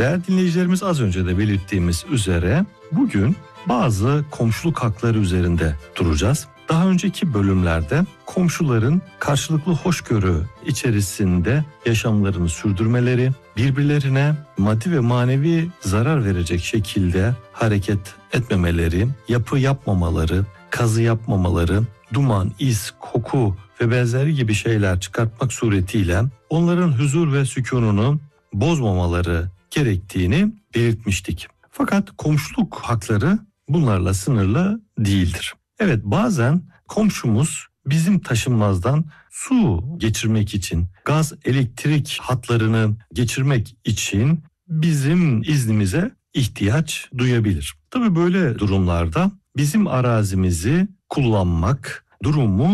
Değerli dinleyicilerimiz, az önce de belirttiğimiz üzere bugün bazı komşuluk hakları üzerinde duracağız. Daha önceki bölümlerde komşuların karşılıklı hoşgörü içerisinde yaşamlarını sürdürmeleri, birbirlerine maddi ve manevi zarar verecek şekilde hareket etmemeleri, yapı yapmamaları, kazı yapmamaları, duman, iz, koku ve benzeri gibi şeyler çıkartmak suretiyle onların huzur ve sükununu bozmamaları gerektiğini belirtmiştik. Fakat komşuluk hakları bunlarla sınırlı değildir. Evet, bazen komşumuz bizim taşınmazdan su geçirmek için, gaz, elektrik hatlarını geçirmek için bizim iznimize ihtiyaç duyabilir. Tabii böyle durumlarda bizim arazimizi kullanmak durumu